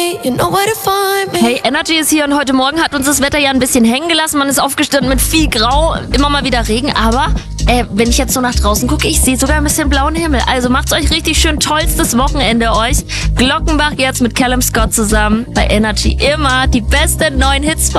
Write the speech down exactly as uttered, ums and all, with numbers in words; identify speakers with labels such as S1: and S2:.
S1: me, you know where to find me.
S2: Hey, Energy ist hier und heute Morgen hat uns das Wetter ja ein bisschen hängen gelassen. Man ist aufgestanden mit viel Grau, immer mal wieder Regen, aber äh, wenn ich jetzt so nach draußen gucke, ich sehe sogar ein bisschen blauen Himmel. Also macht's euch richtig schön, tollstes Wochenende euch. Glockenbach jetzt mit Callum Scott zusammen bei Energy. Immer die besten neuen Hits für